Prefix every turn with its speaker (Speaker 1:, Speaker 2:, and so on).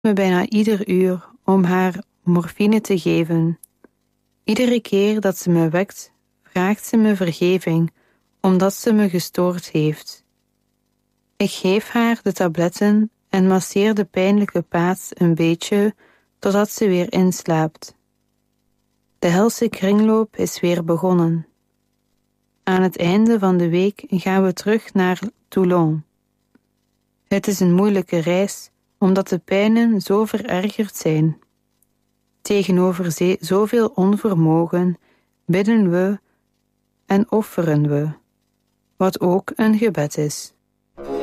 Speaker 1: me bijna ieder uur om haar morfine te geven. Iedere keer dat ze me wekt, vraagt ze me vergeving, omdat ze me gestoord heeft. Ik geef haar de tabletten en masseer de pijnlijke plaats een beetje, totdat ze weer inslaapt. De helse kringloop is weer begonnen. Aan het einde van de week gaan we terug naar Toulon. Het is een moeilijke reis, omdat de pijnen zo verergerd zijn. Tegenover zoveel onvermogen bidden we en offeren we, wat ook een gebed is.